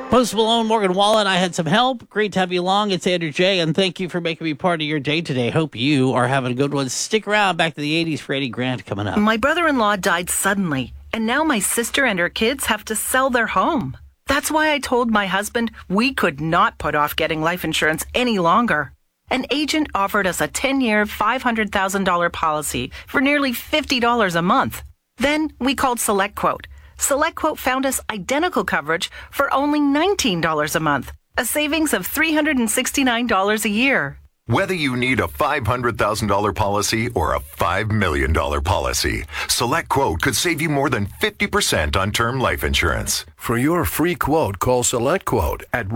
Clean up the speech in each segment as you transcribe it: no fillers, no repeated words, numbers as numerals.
Post Malone, Morgan Wallen, I had some help. Great to have you along. It's Andrew J., and thank you for making me part of your day today. Hope you are having a good one. Stick around. Back to the 80s for Eddie Grant coming up. My brother-in-law died suddenly, and now my sister and her kids have to sell their home. That's why I told my husband we could not put off getting life insurance any longer. An agent offered us a 10-year, $500,000 policy for nearly $50 a month. Then we called SelectQuote. SelectQuote found us identical coverage for only $19 a month, a savings of $369 a year. Whether you need a $500,000 policy or a $5 million policy, SelectQuote could save you more than 50% on term life insurance. For your free quote, call SelectQuote at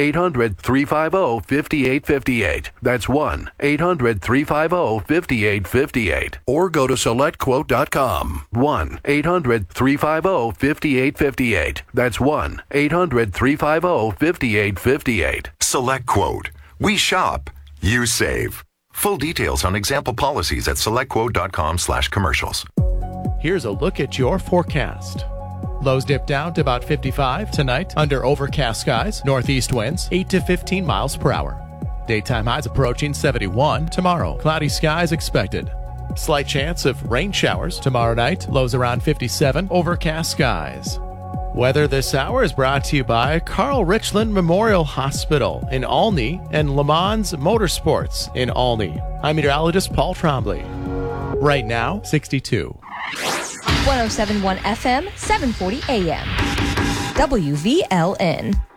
1-800-350-5858. That's 1-800-350-5858. Or go to SelectQuote.com. 1-800-350-5858. That's 1-800-350-5858. SelectQuote. We shop. You save. Full details on example policies at selectquote.com/commercials. Here's a look at your forecast. Lows dip down to about 55 tonight under overcast skies, northeast winds 8 to 15 miles per hour. Daytime highs approaching 71 tomorrow. Cloudy skies expected. Slight chance of rain showers tomorrow night, lows around 57, overcast skies. Weather this hour is brought to you by Carl Richland Memorial Hospital in Olney and Le Mans Motorsports in Olney. I'm meteorologist Paul Trombley. Right now, 62. 107.1 FM, 740 AM. WVLN.